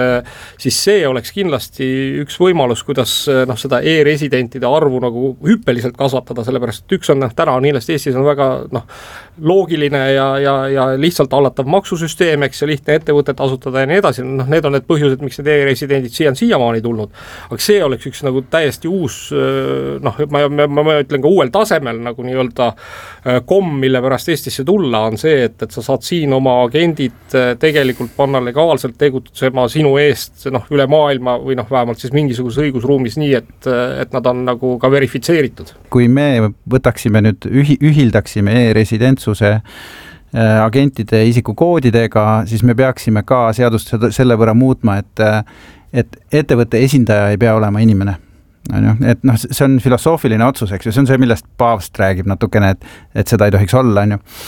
siis see oleks kindlasti üks võimalus, kuidas seda e-residentide arvu nagu hüppeliselt kasvatada, sellepärast et üks on täna kindlasti Eestis on väga loogiline ja lihtsalt hallatav maksusüsteem, eks, ja lihtne ettevõtet asutada ja nii edasi, need on need põhjused, miks need e-residendid siiamaani tulnud, aga see oleks üks nagu täiesti uus, ma ütlen ka uuel tasemel nagu nii-öelda mille pärast Eestisse tulla on see, et sa saad siin oma agendid tegelikult panna legaalselt tegutsema sinu eest üle maailma või vähemalt siis mingisuguses õigusruumis nii, et nad on nagu ka verifitseeritud. Kui me võtaksime nüüd, ühildaksime e-residentsuse agentide isikukoodidega, siis me peaksime ka seadust selle võrra muutma, et ettevõtte esindaja ei pea olema inimene. Et see on filosoofiline otsus, eks ju, see on see, millest Paavst räägib natukene, et seda ei tohiks olla,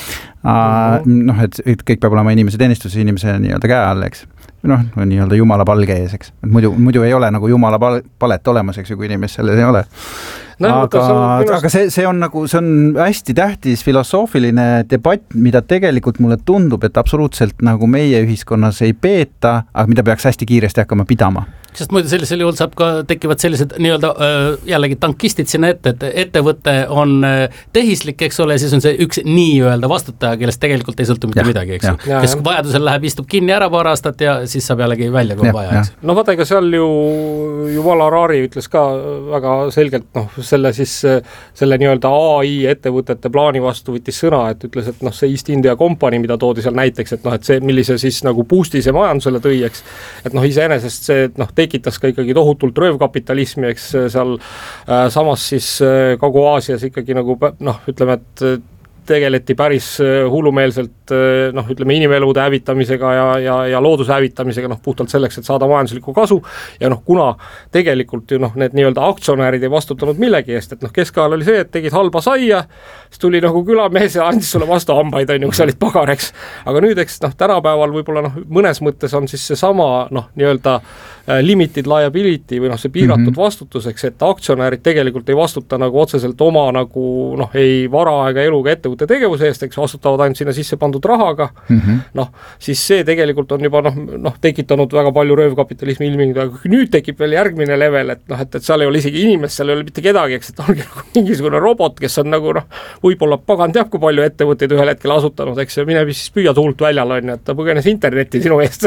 et kõik peab olema inimese teenistus, inimese nii-öelda käe all, eks. Nii-öelda jumala palge ees, eks. Muidu ei ole nagu jumala palet olemas, eks ju, kui inimest selles ei ole. Aga see on hästi tähtis filosoofiline debatt, mida tegelikult mulle tundub, et absoluutselt nagu meie ühiskonnas ei peeta, aga mida peaks hästi kiiresti hakkama pidama. Sest muidu sellisel juhul tekivad sellised nii-öelda jällegi tankistid sinna ette, et ettevõte on tehislik, eks ole, siis on see üks nii-öelda vastutaja, kellest tegelikult ei sõltu mitte midagi, eks ju. Kes vajadusel läheb, istub kinni ära paar aastat ja siis saab jällegi välja kui vaja, eks. Vaata, ega seal ju Yuval Harari ütles ka väga selgelt, selle nii-öelda AI ettevõtete plaani vastu võttis sõna, et ütles, et see East India Company, mida toodi seal näiteks, et see, millise siis nagu boost'i see majandusele tõi, eks, et iseenesest see, tekitas ka ikkagi tohutult röövkapitalismi, eks seal samas siis Kagu-Aasias ikkagi nagu ütleme, et tegeleti päris hullumeelselt inimelude hävitamisega ja looduse hävitamisega puhtalt selleks, et saada majanduslikku kasu ja kuna tegelikult ju need nii-öelda aktsionäärid ei vastutanud millegi eest, et keskajal oli see, et tegid halba saia, siis tuli nagu külamees ja andis sulle vastu hambaid, kui sa olid pagar, eks. Aga nüüd, eks tänapäeval võib-olla mõnes mõttes on siis see sama nii-öelda limited liability või see piiratud vastutuseks, et aktsionäärid tegelikult ei vastuta nagu otseselt oma nagu ei vara ega eluga ettevõtte tegevuse eest, eks vastutavad ainult sinna sisse pandud rahaga, siis see tegelikult on juba tekitanud väga palju röövkapitalismi ilminguid, aga nüüd tekib veel järgmine level, et seal ei ole isegi inimest, seal ei ole mitte kedagi, eks, et ongi nagu mingisugune robot, kes on nagu võib-olla pagan teab, kui palju ettevõtteid ühel hetkel asutanud, eks, ja mine siis püüa tuult väljal, et ta põgenes internetti sinu eest.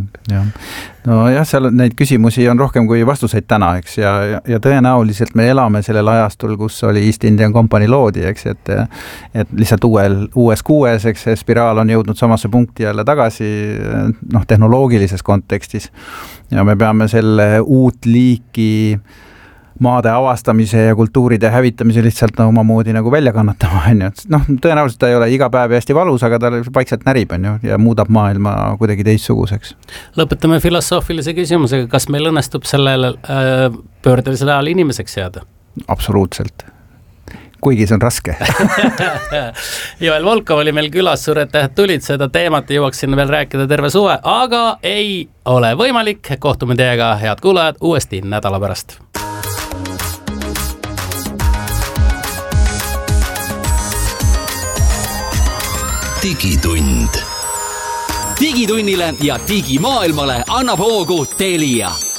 Seal neid küsimusi on rohkem kui vastuseid täna, eks, ja tõenäoliselt me elame sellel ajastul, kus oli East Indian Company loodi, eks, et lihtsalt uues kuues, eks, see spiraal on jõudnud samasse punkti jälle tagasi tehnoloogilises kontekstis ja me peame selle uut liiki maade avastamise ja kultuuride hävitamise lihtsalt omamoodi nagu välja kannatama, tõenäoliselt ta ei ole iga päev hästi valus, aga ta vaikselt närib, ja muudab maailma kuidagi teistsuguseks. Lõpetame filosoofilise küsimusega, kas meil õnnestub sellel pöördelisel ajal inimeseks jääda? Absoluutselt. Kuigi see on raske. Joel Volkov oli meil külas, suur aitäh, et tulid, seda teemat jõuaks sinna veel rääkida terve suve, aga ei ole võimalik. Kohtume teiega, head kuulajad, uuesti nädala pärast. Digitund. Digitunnile ja digimaailmale annab hoogu Telia.